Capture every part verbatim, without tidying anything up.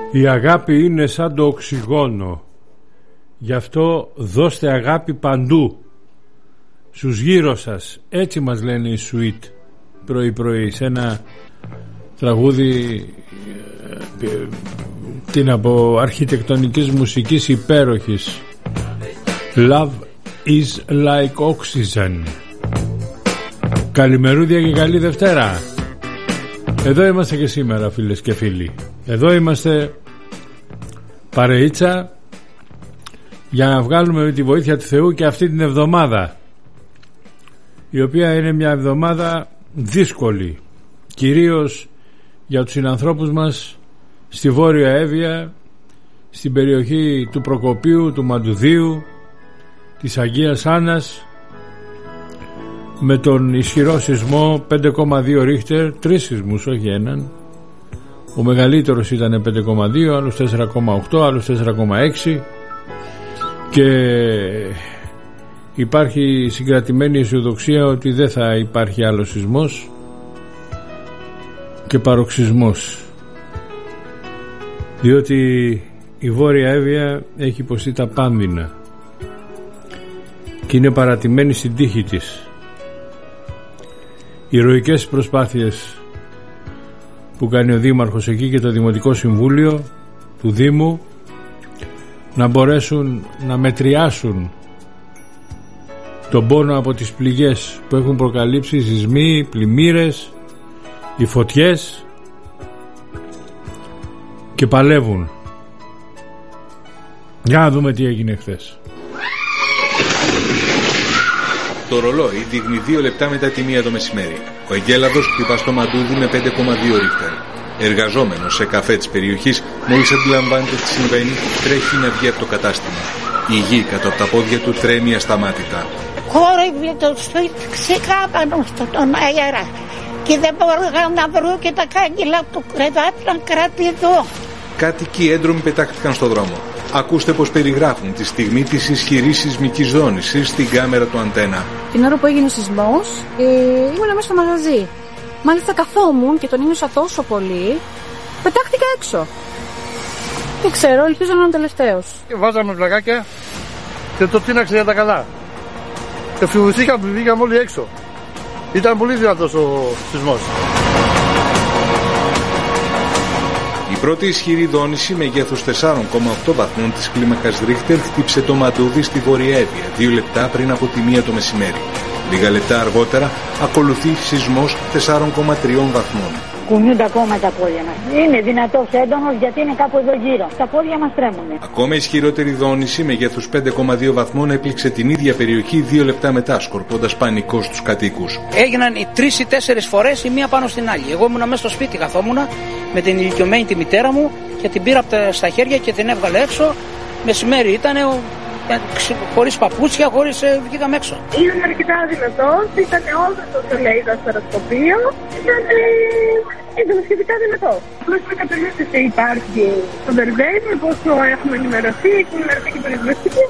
Η αγάπη είναι σαν το οξυγόνο. Γι' αυτό δώστε αγάπη παντού, στους γύρω σας. Έτσι μας λένε οι Sweet πρωί πρωί σε ένα τραγούδι, τι να πω, αρχιτεκτονικής μουσικής υπέροχης. Love is like oxygen. Καλημερούδια και καλή Δευτέρα. Εδώ είμαστε και σήμερα, φίλες και φίλοι. Εδώ είμαστε παρεΐτσα για να βγάλουμε με τη βοήθεια του Θεού και αυτή την εβδομάδα, η οποία είναι μια εβδομάδα δύσκολη, κυρίως για τους συνανθρώπους μας στη Βόρεια Εύβοια, στην περιοχή του Προκοπίου, του Μαντουδίου, της Αγίας Άννας, με τον ισχυρό σεισμό πέντε κόμμα δύο ρίχτερ, τρεις σεισμούς, όχι έναν. Ο μεγαλύτερος ήταν πέντε κόμμα δύο, άλλος τέσσερα κόμμα οκτώ, άλλος τέσσερα κόμμα έξι, και υπάρχει συγκρατημένη αισιοδοξία ότι δεν θα υπάρχει άλλος σεισμός και παροξυσμός, διότι η Βόρεια Εύβοια έχει υποστεί τα πάνδυνα και είναι παρατημένη στην τύχη της. Οι ηρωικές προσπάθειες που κάνει ο Δήμαρχος εκεί και το Δημοτικό Συμβούλιο του Δήμου να μπορέσουν να μετριάσουν τον πόνο από τις πληγές που έχουν προκαλύψει οι σεισμοί, οι πλημμύρες, οι φωτιές, και παλεύουν. Για να δούμε τι έγινε χθες. Το ρολόι δείχνει δύο λεπτά μετά τη μία το μεσημέρι. Ο εγκέλαδος χτυπά στο Μαντούδι με πέντε κόμμα δύο ρίχτερ. Εργαζόμενος σε καφέ της περιοχής, μόλις αντιλαμβάνεται τι συμβαίνει, τρέχει να βγει από το κατάστημα. Η γη κάτω από τα πόδια του τρέμει ασταμάτητα. Κόρυβε το σπίτι ξεκάπανο στον αέρα και δεν μπορούσα να βρω και τα κάγκελα του κρεβάτι να κρατηθώ. Κάτοικοι έντρομοι πετάχτηκαν στο δρόμο. Ακούστε πως περιγράφουν τη στιγμή της ισχυρής σεισμικής δόνησης στην κάμερα του Αντένα. Την ώρα που έγινε ο σεισμός, ε, ήμουν μέσα στο μαγαζί. Μάλιστα καθόμουν και τον ένιωσα τόσο πολύ, πετάχτηκα έξω. Δεν ξέρω, ελπίζω να είναι ο τελευταίος. Βάζαμε πλακάκια και το τίναξε για τα καλά. Και φοβηθήκαμε που βγήκαμε όλοι έξω. Ήταν πολύ δυνατός ο σεισμός. Η πρώτη ισχυρή δόνηση μεγέθους τέσσερα κόμμα οκτώ βαθμών της κλίμακας Ρίχτερ χτύψε το Μαντούδι στη Βόρεια Εύβοια δύο λεπτά πριν από τη μία το μεσημέρι. Λίγα λεπτά αργότερα ακολουθεί σεισμός τέσσερα κόμμα τρία βαθμών. Κουνιούνται ακόμα τα πόδια μας. Είναι δυνατός έντονος γιατί είναι κάπου εδώ γύρω. Τα πόδια μας τρέμουνε. Ακόμα ισχυρότερη δόνηση μεγέθους πέντε κόμμα δύο βαθμών έπληξε την ίδια περιοχή δύο λεπτά μετά, σκορπώντας πανικό στους κατοίκους. Έγιναν οι τρεις ή τέσσερις φορές η μία πάνω στην άλλη. Εγώ ήμουν μέσα στο σπίτι, καθόμουν με την ηλικιωμένη τη μητέρα μου και την πήρα στα χέρια και την έβγαλε έξω. Μεσημέρι ήταν, χωρίς παπούτσια, χωρίς ε, βγήκαμε έξω. Ήταν αρκετά δυνατός, ήταν όλο το σελέιδα στο αεροσκοπείο, ήταν, ήταν σχετικά δυνατός. Απλώς με κατελήφθησε υπάρχει στο Βερβέιν, με πόσο έχουμε ενημερωθεί, έχει ενημερωθεί και περιβραστική.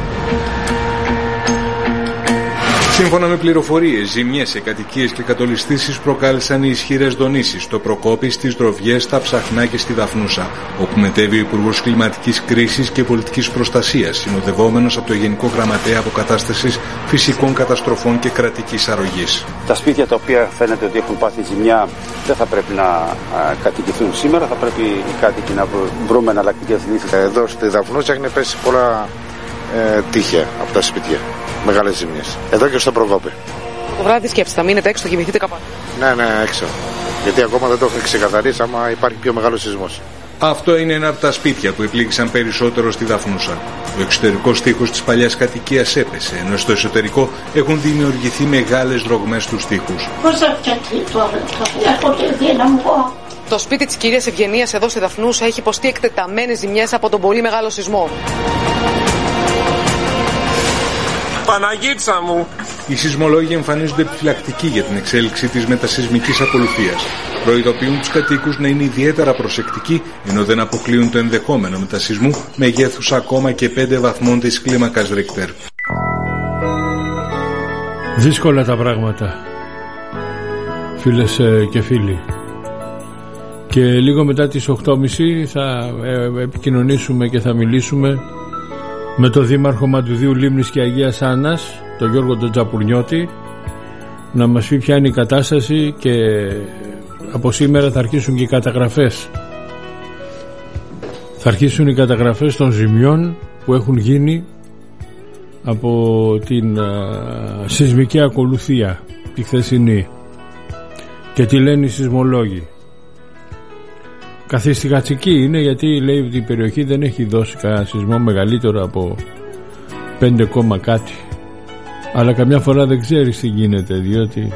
Σύμφωνα με πληροφορίες, ζημιές σε κατοικίες και κατολιστήσεις προκάλεσαν οι ισχυρές δονήσεις στο Προκόπη, στις Δροβιές, στα Ψαχνά και στη Δαφνούσα, όπου μετέβη ο Υπουργός Κλιματικής Κρίσης και Πολιτικής Προστασίας, συνοδευόμενος από το Γενικό Γραμματέα Αποκατάστασης Φυσικών Καταστροφών και Κρατικής Αρρωγής. Τα σπίτια τα οποία φαίνεται ότι έχουν πάθει ζημιά δεν θα πρέπει να α, κατοικηθούν σήμερα, θα πρέπει οι κάτοικοι να βρούμε εναλλακτικές λύσεις. Εδώ στη Δαφνούσα έχουν πέσει πολλά ε, τείχια από τα σπίτια. Μεγάλες ζημιές. Εδώ και στο Προκόπη. Το βράδυ σκέψτε, θα μείνετε έξω, θα κοιμηθείτε κάπου. Ναι, ναι, έξω. Γιατί ακόμα δεν το έχουν ξεκαθαρίσει άμα υπάρχει πιο μεγάλος σεισμός. Αυτό είναι ένα από τα σπίτια που επλήγησαν περισσότερο στη Δαφνούσα. Ο εξωτερικός τοίχος της παλιάς κατοικίας έπεσε, ενώ στο εσωτερικό έχουν δημιουργηθεί μεγάλες ρογμές στους τοίχους. Πώς θα φτιάξει τώρα, έχω τη να μου πω. Το σπίτι της κυρίας Ευγενίας εδώ στη Δαφνούσα έχει υποστεί εκτεταμένες ζημιές από τον πολύ μεγάλο σεισμό. Παναγίτσα μου! Οι σεισμολόγοι εμφανίζονται επιφυλακτικοί για την εξέλιξη της μετασεισμικής ακολουθίας. Προειδοποιούν τους κατοίκους να είναι ιδιαίτερα προσεκτικοί, ενώ δεν αποκλείουν το ενδεχόμενο μετασεισμού μεγέθους ακόμα και πέντε βαθμών της κλίμακας Ρίχτερ. Δύσκολα τα πράγματα, φίλες και φίλοι. Και λίγο μετά τις οκτώ και μισή θα επικοινωνήσουμε και θα μιλήσουμε με τον Δήμαρχο Μαντουδίου Λίμνης και Αγίας Άννας, τον Γιώργο τον Τζαπουρνιώτη, να μας πει ποια είναι η κατάσταση, και από σήμερα θα αρχίσουν και οι καταγραφές. Θα αρχίσουν οι καταγραφές των ζημιών που έχουν γίνει από την α, σεισμική ακολουθία τη χθεσινή, και τι λένε οι σεισμολόγοι. Καθιστικατσική είναι, γιατί λέει ότι η περιοχή δεν έχει δώσει κανένα σεισμό μεγαλύτερο από πέντε κόμμα κάτι, αλλά καμιά φορά δεν ξέρεις τι γίνεται, διότι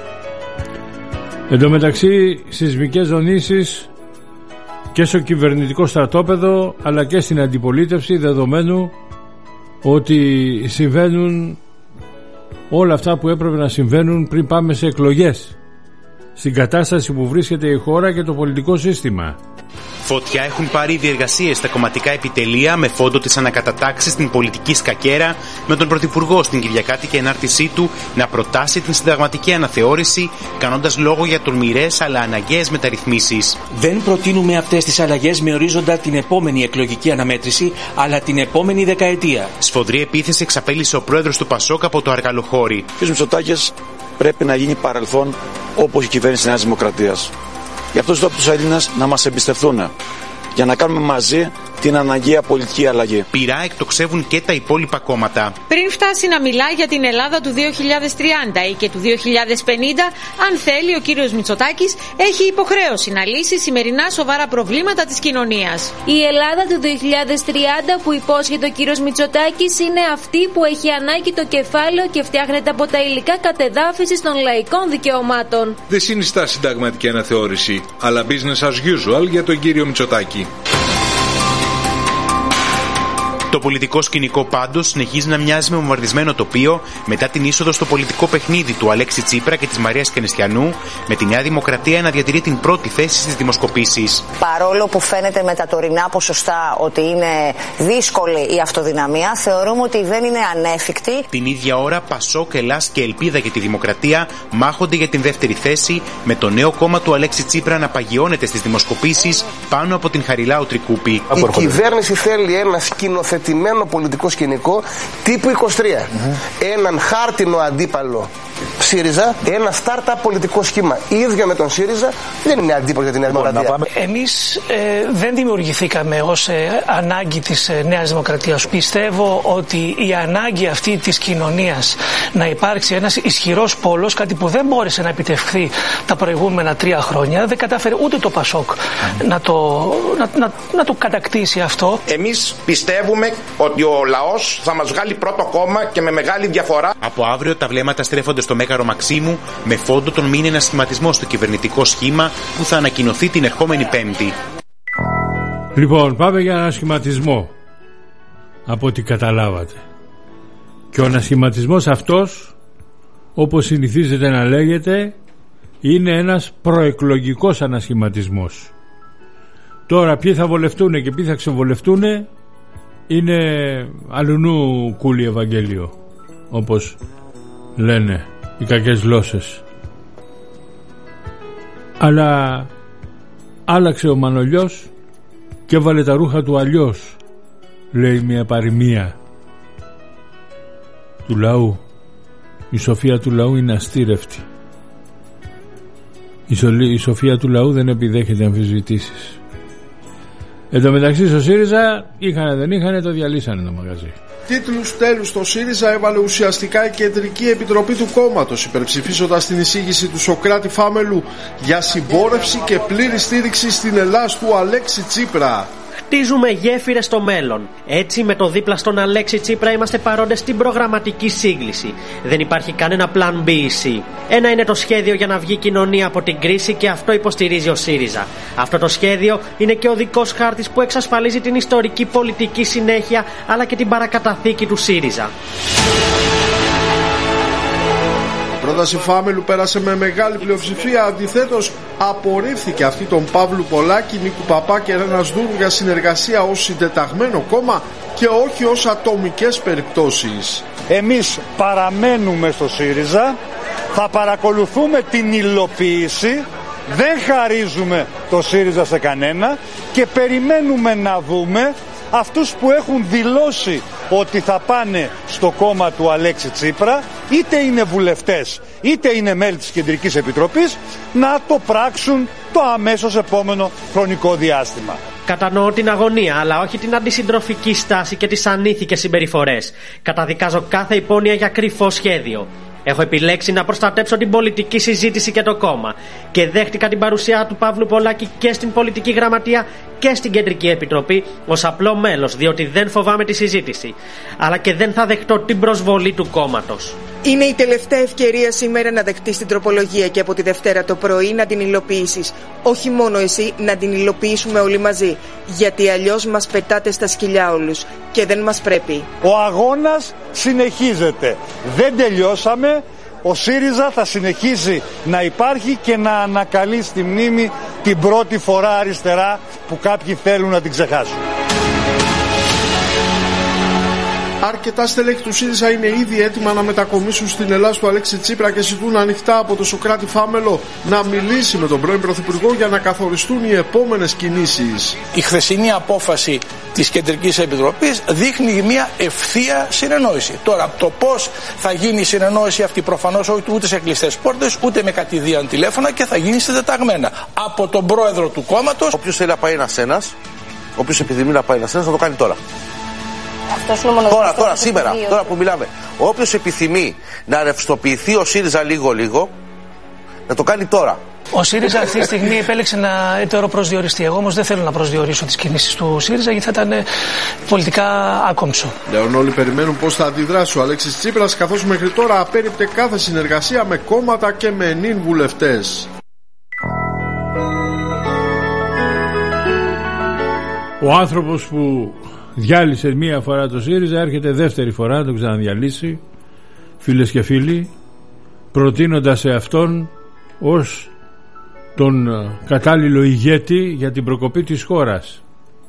εν τω μεταξύ σεισμικές δονήσεις και στο κυβερνητικό στρατόπεδο αλλά και στην αντιπολίτευση, δεδομένου ότι συμβαίνουν όλα αυτά που έπρεπε να συμβαίνουν πριν πάμε σε εκλογές, στην κατάσταση που βρίσκεται η χώρα και το πολιτικό σύστημα. Φωτιά έχουν πάρει οι διεργασίες στα κομματικά επιτελεία, με φόντο τις ανακατατάξεις στην πολιτική σκακέρα, με τον Πρωθυπουργό στην κυριακάτικη ενάρτησή του να προτάσει την συνταγματική αναθεώρηση, κάνοντας λόγο για τολμηρές αλλά αναγκαίες μεταρρυθμίσεις. Δεν προτείνουμε αυτές τις αλλαγές με ορίζοντα την επόμενη εκλογική αναμέτρηση, αλλά την επόμενη δεκαετία. Σφοδρή επίθεση εξαπέλυσε ο πρόεδρος του Πασόκ από το Αργαλοχώρι. Ο κ. Μητσοτάκης πρέπει να γίνει παρελθόν, όπως η κυβέρνηση της Νέας Δημοκρατίας. Γι' αυτό ζητώ από τους Έλληνες να μας εμπιστευτούν, για να κάνουμε μαζί την αναγκαία πολιτική αλλαγή. Πειρά εκτοξεύουν και τα υπόλοιπα κόμματα. Πριν φτάσει να μιλά για την Ελλάδα του δύο χιλιάδες τριάντα ή και του δύο χιλιάδες πενήντα, αν θέλει, ο κύριος Μητσοτάκης έχει υποχρέωση να λύσει σημερινά σοβαρά προβλήματα της κοινωνίας. Η Ελλάδα του δύο χιλιάδες τριάντα που υπόσχεται ο κύριος Μητσοτάκης είναι αυτή που έχει ανάγκη το κεφάλαιο και φτιάχνεται από τα υλικά κατεδάφισης των λαϊκών δικαιωμάτων. Δεν συνιστά συνταγματική αναθεώρηση, αλλά business as usual για τον κύριο Μητσοτάκη. Το πολιτικό σκηνικό πάντως συνεχίζει να μοιάζει με βομβαρδισμένο τοπίο μετά την είσοδο στο πολιτικό παιχνίδι του Αλέξη Τσίπρα και της Μαρίας Κενεστιανού, με τη Νέα Δημοκρατία να διατηρεί την πρώτη θέση στις δημοσκοπήσεις. Παρόλο που φαίνεται με τα τωρινά ποσοστά ότι είναι δύσκολη η αυτοδυναμία, θεωρούμε ότι δεν είναι ανέφικτη. Την ίδια ώρα, Πασόκ, Ελλάς και Ελπίδα για τη Δημοκρατία μάχονται για την δεύτερη θέση, με το νέο κόμμα του Αλέξη Τσίπρα να παγιώνεται στις δημοσκοπήσεις πάνω από την Χαριλάου Τρικούπη. Η κυβέρνηση θέλει ένα σκηνοθετημένο πολιτικό σκηνικό τύπου είκοσι τρία. Mm-hmm. Έναν χάρτινο αντίπαλο ΣΥΡΙΖΑ, ένα startup πολιτικό σχήμα. Ίδιο με τον ΣΥΡΙΖΑ, δεν είναι αντίπαλο για την Νέα Δημοκρατία. Εμείς ε, δεν δημιουργηθήκαμε ως ε, ανάγκη της ε, Νέας Δημοκρατίας. Πιστεύω ότι η ανάγκη αυτή της κοινωνίας να υπάρξει ένας ισχυρός πόλος, κάτι που δεν μπόρεσε να επιτευχθεί τα προηγούμενα τρία χρόνια, δεν κατάφερε ούτε το Πασόκ mm. να, το, να, να, να το κατακτήσει αυτό. Εμείς πιστεύουμε ότι ο λαός θα μας βγάλει πρώτο κόμμα και με μεγάλη διαφορά. Από αύριο τα βλέμματα στρέφονται στο Μέγαρο Μαξίμου, με φόντο τον μήνα ένα σχηματισμό στο κυβερνητικό σχήμα που θα ανακοινωθεί την ερχόμενη Πέμπτη. Λοιπόν, πάμε για ένα σχηματισμό, από ό,τι καταλάβατε. Και ο ανασχηματισμός αυτός, όπως συνηθίζεται να λέγεται, είναι ένας προεκλογικός ανασχηματισμός. Τώρα ποιοι θα βολευτούν και ποιοι θα ξεβολευτούν είναι αλουνού κούλι Ευαγγέλιο, όπως λένε οι κακές γλώσσες. Αλλά άλλαξε ο Μανολιός και έβαλε τα ρούχα του αλλιώς, λέει μια παροιμία του λαού. Η σοφία του λαού είναι αστήρευτη. Η, σολή, η σοφία του λαού δεν επιδέχεται αμφισβητήσεις. Εν τω μεταξύ στο ΣΥΡΙΖΑ είχανε δεν είχανε, το διαλύσανε το μαγαζί. Τίτλους τέλους στο ΣΥΡΙΖΑ έβαλε ουσιαστικά η Κεντρική Επιτροπή του κόμματος, υπερψηφίζοντας την εισήγηση του Σωκράτη Φάμελου για συμπόρευση και πλήρη στήριξη στην Ελλάδα του Αλέξη Τσίπρα. Χτίζουμε γέφυρες στο μέλλον. Έτσι, με το δίπλα στον Αλέξη Τσίπρα είμαστε παρόντες στην προγραμματική σύγκληση. Δεν υπάρχει κανένα plan B ή C. Ένα είναι το σχέδιο για να βγει η κοινωνία από την κρίση και αυτό υποστηρίζει ο ΣΥΡΙΖΑ. Αυτό το σχέδιο είναι και ο δικός χάρτης που εξασφαλίζει την ιστορική πολιτική συνέχεια αλλά και την παρακαταθήκη του ΣΥΡΙΖΑ. Η πρόταση Φάμελου πέρασε με μεγάλη πλειοψηφία. Αντιθέτως, απορρίφθηκε αυτή των Παύλου Πολάκη, Νίκου Παπά και Ρένας Δούρου για συνεργασία ως συντεταγμένο κόμμα και όχι ως ατομικές περιπτώσεις. Εμείς παραμένουμε στο ΣΥΡΙΖΑ, θα παρακολουθούμε την υλοποίηση Δεν χαρίζουμε το ΣΥΡΙΖΑ σε κανένα και περιμένουμε να δούμε αυτούς που έχουν δηλώσει ότι θα πάνε στο κόμμα του Αλέξη Τσίπρα, είτε είναι βουλευτές είτε είναι μέλη της Κεντρικής Επιτροπής, να το πράξουν το αμέσως επόμενο χρονικό διάστημα. Κατανοώ την αγωνία, αλλά όχι την αντισυντροφική στάση και τις ανήθικες συμπεριφορές. Καταδικάζω κάθε υπόνοια για κρυφό σχέδιο. Έχω επιλέξει να προστατέψω την πολιτική συζήτηση και το κόμμα και δέχτηκα την παρουσία του Παύλου Πολάκη και στην πολιτική γραμματεία και στην Κεντρική Επιτροπή ως απλό μέλος, διότι δεν φοβάμαι τη συζήτηση, αλλά και δεν θα δεχτώ την προσβολή του κόμματος. Είναι η τελευταία ευκαιρία σήμερα να δεχτείς την τροπολογία και από τη Δευτέρα το πρωί να την υλοποιήσεις. Όχι μόνο εσύ, να την υλοποιήσουμε όλοι μαζί. Γιατί αλλιώς μας πετάτε στα σκυλιά όλους και δεν μας πρέπει. Ο αγώνας συνεχίζεται. Δεν τελειώσαμε. Ο ΣΥΡΙΖΑ θα συνεχίσει να υπάρχει και να ανακαλεί στη μνήμη την πρώτη φορά αριστερά που κάποιοι θέλουν να την ξεχάσουν. Αρκετά στελέχη του ΣΥΡΙΖΑ είναι ήδη έτοιμα να μετακομίσουν στην Ελλάδα του Αλέξη Τσίπρα και ζητούν ανοιχτά από τον Σωκράτη Φάμελο να μιλήσει με τον πρώην Πρωθυπουργό για να καθοριστούν οι επόμενες κινήσεις. Η χθεσινή απόφαση της Κεντρικής Επιτροπής δείχνει μια ευθεία συνεννόηση. Τώρα, το πώς θα γίνει η συνεννόηση αυτή, προφανώς ούτε σε κλειστές πόρτες, ούτε με κατηδίαν τηλέφωνα, και θα γίνει συντεταγμένα από τον πρόεδρο του κόμματος. Όποιος θέλει να πάει ένας-ένας, όποιος επιθυμεί να πάει ένας-ένας, θα το κάνει τώρα. Τώρα, τώρα, σήμερα, τώρα που μιλάμε. Όποιος επιθυμεί να ρευστοποιηθεί ο ΣΥΡΙΖΑ λίγο-λίγο, να το κάνει τώρα. Ο ΣΥΡΙΖΑ αυτή τη στιγμή επέλεξε να ετεροπροσδιοριστεί. Εγώ όμως δεν θέλω να προσδιορίσω τις κινήσεις του ΣΥΡΙΖΑ, γιατί θα ήταν πολιτικά άκομψο. Πλέον όλοι περιμένουν πώς θα αντιδράσει ο Αλέξης Τσίπρας, καθώς μέχρι τώρα απέρριπτε κάθε συνεργασία με κόμματα και με νυν βουλευτές. Ο άνθρωπος που διάλυσε μία φορά το ΣΥΡΙΖΑ έρχεται δεύτερη φορά να τον ξαναδιαλύσει, φίλες και φίλοι, προτείνοντας σε αυτόν ως τον κατάλληλο ηγέτη για την προκοπή της χώρας.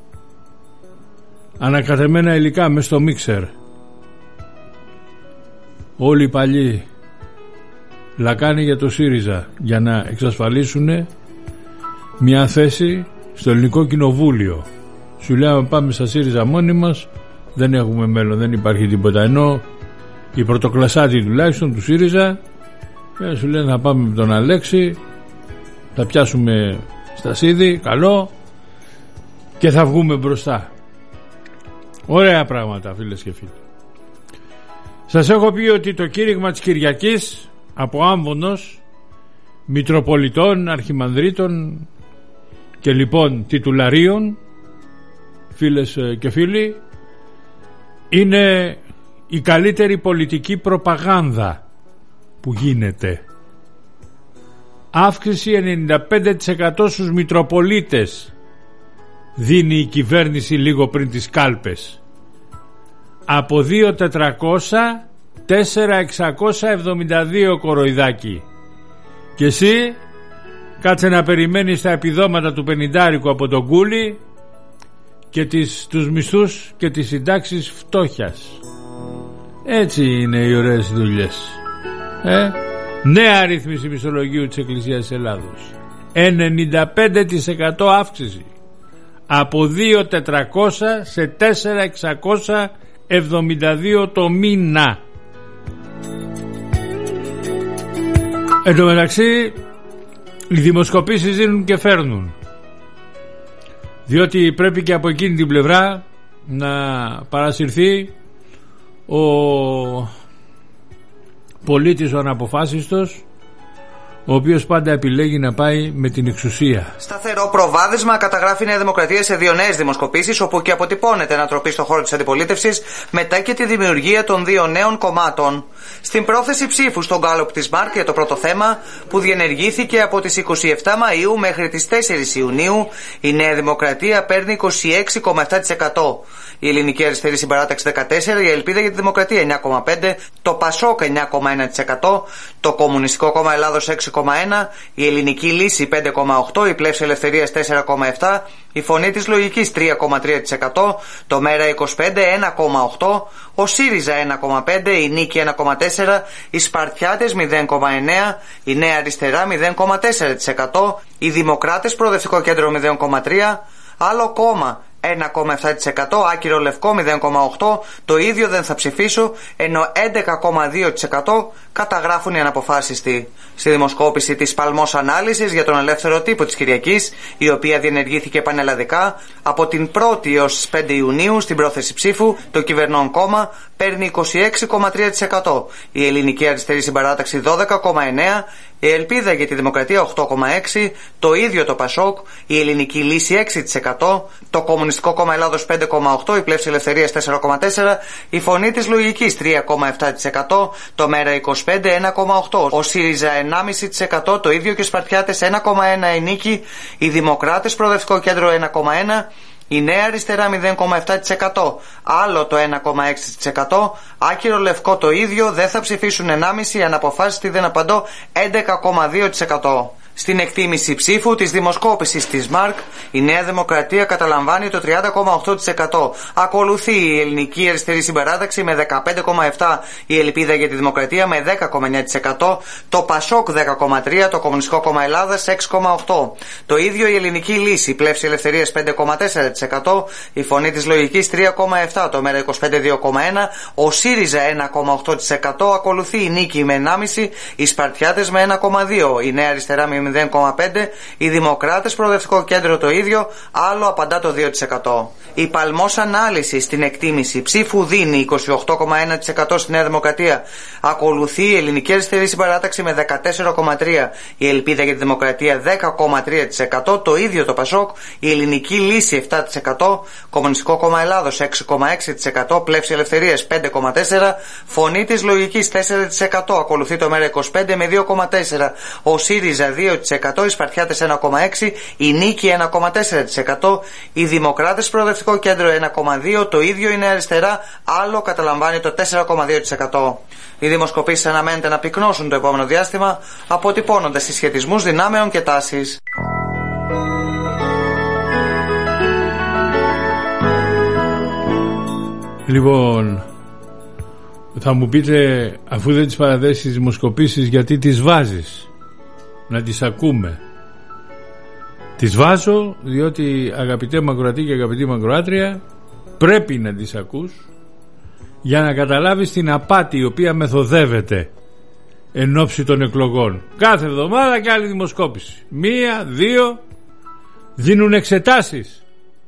Ανακατεμένα υλικά μες στο μίξερ, όλοι οι παλιοί λακάνοι για το ΣΥΡΙΖΑ για να εξασφαλίσουν μια θέση στο ελληνικό κοινοβούλιο. Σου λέω πάμε στα ΣΥΡΙΖΑ μόνοι μας, δεν έχουμε μέλλον, δεν υπάρχει τίποτα. Ενώ οι πρωτοκλασσάτοι τουλάχιστον του ΣΥΡΙΖΑ σου λένε να πάμε με τον Αλέξη, θα πιάσουμε στα σίδη, καλό, και θα βγούμε μπροστά. Ωραία πράγματα, φίλες και φίλοι. Σας έχω πει ότι το κήρυγμα της Κυριακής από άμβονος, Μητροπολιτών, Αρχιμανδρίτων και λοιπόν τιτουλαρίων, φίλες και φίλοι, είναι η καλύτερη πολιτική προπαγάνδα που γίνεται. Αύξηση ενενήντα πέντε τοις εκατό στους Μητροπολίτες δίνει η κυβέρνηση λίγο πριν τις κάλπες. Από δύο χιλιάδες τετρακόσια, τέσσερα χιλιάδες εξακόσια εβδομήντα δύο κοροϊδάκι. Και εσύ κάτσε να περιμένεις τα επιδόματα του πενηντάρικου από τον Κούλι και τις, τους μισθούς και τις συντάξεις φτώχειας. Έτσι είναι οι ωραίες δουλειές. Ε? Νέα ρύθμιση μισθολογίου της Εκκλησίας Ελλάδος, ενενήντα πέντε τοις εκατό αύξηση, από δύο χιλιάδες τετρακόσια σε τέσσερα χιλιάδες εξακόσια εβδομήντα δύο το μήνα. Εν τω μεταξύ οι δημοσκοπήσεις δίνουν και φέρνουν, διότι πρέπει και από εκείνη την πλευρά να παρασυρθεί ο πολίτης ο αναποφάσιστος, ο οποίος πάντα επιλέγει να πάει με την εξουσία. Σταθερό προβάδισμα καταγράφει η Νέα Δημοκρατία σε δύο νέες δημοσκοπήσεις, όπου και αποτυπώνεται ανατροπή στον χώρο της αντιπολίτευσης μετά και τη δημιουργία των δύο νέων κομμάτων. Στην πρόθεση ψήφου στον γκάλοπ της Μάρκ για το πρώτο θέμα, που διενεργήθηκε από τις είκοσι επτά Μαΐου μέχρι τις τέσσερις Ιουνίου, η Νέα Δημοκρατία παίρνει είκοσι έξι κόμμα επτά τοις εκατό. Η Ελληνική Αριστερή Συμπαράταξη δεκατέσσερα τοις εκατό, η Ελπίδα για τη Δημοκρατία εννιά κόμμα πέντε τοις εκατό, το Πασόκ εννιά κόμμα ένα τοις εκατό, το Κομμουνιστικό Κόμμα Ελλάδος έξι κόμμα ένα, η Ελληνική Λύση πέντε κόμμα οκτώ, η Πλεύση Ελευθερίας τέσσερα κόμμα επτά, η Φωνή της Λογικής τρία κόμμα τρία τοις εκατό, το Μέρα είκοσι πέντε ένα κόμμα οκτώ, ο ΣΥΡΙΖΑ ένα κόμμα πέντε, η Νίκη ένα κόμμα τέσσερα, οι Σπαρτιάτες μηδέν κόμμα εννέα, η Νέα Αριστερά μηδέν κόμμα τέσσερα τοις εκατό, οι Δημοκράτες Προοδευτικό Κέντρο μηδέν κόμμα τρία, άλλο κόμμα ένα κόμμα επτά τοις εκατό, Άκυρο Λευκό μηδέν κόμμα οκτώ, το ίδιο δεν θα ψηφίσω, ενώ έντεκα κόμμα δύο τοις εκατό καταγράφουν οι αναποφάσιστοι. Στη δημοσκόπηση της Παλμός Ανάλυσης για τον ελεύθερο τύπο της Κυριακής, η οποία διενεργήθηκε πανελλαδικά, από την πρώτη έως τις πέντε Ιουνίου στην πρόθεση ψήφου, το κυβερνών κόμμα παίρνει είκοσι έξι κόμμα τρία τοις εκατό, η Ελληνική Αριστερή Συμπαράταξη δώδεκα κόμμα εννέα, η Ελπίδα για τη Δημοκρατία οκτώ κόμμα έξι, το ίδιο το Πασόκ, η Ελληνική Λύση έξι τοις εκατό, το Κομμουνιστικό Κόμμα Ελλάδος πέντε κόμμα οκτώ, η Πλεύση Ελευθερίας τέσσερα κόμμα τέσσερα, η Φωνή της Λογικής τρία κόμμα επτά τοις εκατό, το Μέρα είκοσι πέντε ένα κόμμα οκτώ, ο ΣΥΡΙΖΑ ένα κόμμα πέντε τοις εκατό, το ίδιο και οι Σπαρτιάτες ένα κόμμα ένα, η Νίκη, οι Δημοκράτες Προοδευτικό Κέντρο ένα κόμμα ένα, η Νέα Αριστερά μηδέν κόμμα επτά τοις εκατό, άλλο το ένα κόμμα έξι τοις εκατό, Άκυρο Λευκό το ίδιο, δεν θα ψηφίσουν ένα κόμμα πέντε, αναποφάσιστη δεν απαντώ έντεκα κόμμα δύο τοις εκατό. Στην εκτίμηση ψήφου της δημοσκόπησης της ΜΑΡΚ, η Νέα Δημοκρατία καταλαμβάνει το τριάντα κόμμα οκτώ τοις εκατό. Ακολουθεί η Ελληνική Αριστερή Συμπαράταξη με δεκαπέντε κόμμα επτά τοις εκατό, η Ελπίδα για τη Δημοκρατία με δέκα κόμμα εννέα τοις εκατό, το Πασόκ δέκα κόμμα τρία τοις εκατό, το Κομμουνιστικό Κόμμα Ελλάδας έξι κόμμα οκτώ τοις εκατό. Το ίδιο η Ελληνική Λύση, η Πλεύση Ελευθερίας πέντε κόμμα τέσσερα τοις εκατό, η Φωνή της Λογικής τρία κόμμα επτά τοις εκατό, το Μέρα είκοσι πέντε δύο κόμμα ένα, ο ΣΥΡΙΖΑ ένα κόμμα οκτώ τοις εκατό, ακολουθεί η Νίκη με ένα κόμμα πέντε τοις εκατό, οι Σπαρτιάτες με ένα κόμμα δύο τοις εκατό, η Νέα Αριστερά με μηδέν κόμμα πέντε τοις εκατό, οι Δημοκράτες Προοδευτικό Κέντρο το ίδιο, άλλο απαντά το δύο τοις εκατό. Η Παλμός Ανάλυση στην εκτίμηση ψήφου δίνει είκοσι οκτώ κόμμα ένα τοις εκατό στη Νέα Δημοκρατία. Ακολουθεί η Ελληνική Αριστερή Συμπαράταξη με δεκατέσσερα κόμμα τρία τοις εκατό, η Ελπίδα για τη Δημοκρατία δέκα κόμμα τρία τοις εκατό, το ίδιο το Πασόκ, η Ελληνική Λύση επτά τοις εκατό, Κομμουνιστικό Κόμμα Ελλάδος έξι κόμμα έξι τοις εκατό, Πλεύση Ελευθερίας πέντε κόμμα τέσσερα τοις εκατό, Φωνή της Λογικής τέσσερα τοις εκατό, ακολουθεί το Μέρα είκοσι πέντε με δύο κόμμα τέσσερα τοις εκατό, ο ΣΥΡΙΖΑ δύο τοις εκατό, οι Σπαρτιάτες ένα κόμμα έξι τοις εκατό, η Νίκη ένα κόμμα τέσσερα τοις εκατό, οι Δημοκράτες Προοδευτικό Κέντρο ένα κόμμα δύο τοις εκατό, το ίδιο η Νέα Αριστερά, άλλο καταλαμβάνει το τέσσερα κόμμα δύο τοις εκατό. Οι δημοσκοπήσεις αναμένεται να πυκνώσουν το επόμενο διάστημα, αποτυπώνοντας συσχετισμούς δυνάμεων και τάσεις. Λοιπόν, θα μου πείτε, αφού δεν τις παραδέσεις τις δημοσκοπήσεις, γιατί τις βάζεις? Να τις ακούμε. Τις βάζω διότι, αγαπητέ Μαγκροατή και αγαπητή Μαγκροάτρια, πρέπει να τις ακούς για να καταλάβεις την απάτη η οποία μεθοδεύεται εν ώψη των εκλογών. Κάθε εβδομάδα και άλλη δημοσκόπηση. Μία, δύο, δίνουν εξετάσεις.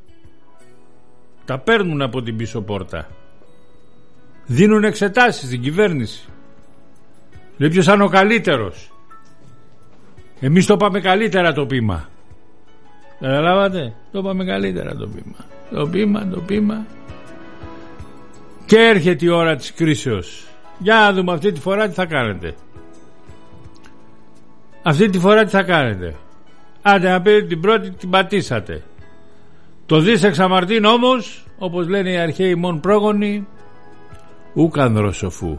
Τα παίρνουν από την πίσω πόρτα. Δίνουν εξετάσεις στην κυβέρνηση. Λέει ποιος είναι ο καλύτερος. Εμείς το πάμε καλύτερα το πείμα. Καταλάβατε? Το πάμε καλύτερα το πείμα. Το πείμα, το πείμα. Και έρχεται η ώρα της κρίσεως. Για να δούμε αυτή τη φορά τι θα κάνετε. Αυτή τη φορά τι θα κάνετε. Άντε να πείτε την πρώτη την πατήσατε. Το δις εξαμαρτήν όμως, όπως λένε οι αρχαίοι μόν πρόγονοι, ούκαν δροσοφού.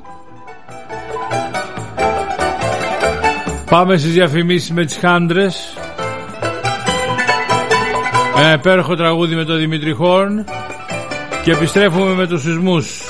Πάμε στις διαφημίσεις με τις χάντρες. Ένα υπέροχο τραγούδι με τον Δημήτρη Χόρν και επιστρέφουμε με τους σεισμούς.